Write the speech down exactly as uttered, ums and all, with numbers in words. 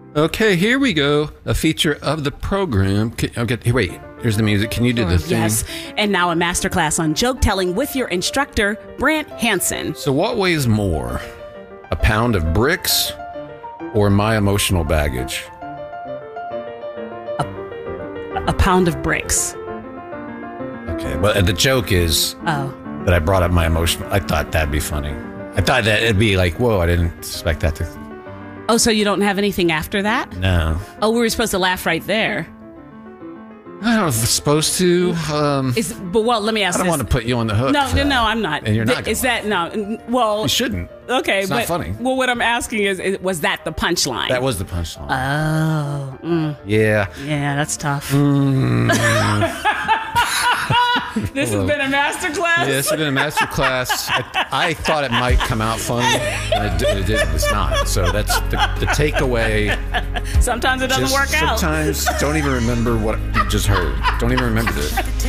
Okay, here we go. A feature of the program. Can, I'll get, wait, here's the music. Can you do the thing? Yes. And now a masterclass on joke telling with your instructor, Brant Hansen. So what weighs more? A pound of bricks or my emotional baggage? A, a pound of bricks. Okay, but the joke is Oh. that I brought up my emotional. I thought that'd be funny. I thought that it'd be like, whoa, I didn't expect that to. Oh, so you don't have anything after that? No. Oh, we were supposed to laugh right there. I don't know if we're supposed to. Um, Is but well, let me ask I don't this. want to put you on the hook. No, for no, that. no, I'm not. And you're not. Is gonna that no? n- Well, You shouldn't. okay, It's but not funny. well, what I'm asking is, is was that the punchline? That was the punchline. Oh, mm, yeah. yeah, that's tough. Mm. This has been a masterclass. Yeah, this has been a master class. I, I thought it might come out funny, and it, di- it didn't. It's not. So that's the, the takeaway. Sometimes it doesn't Just work out. Sometimes don't even remember what you just heard. Don't even remember it.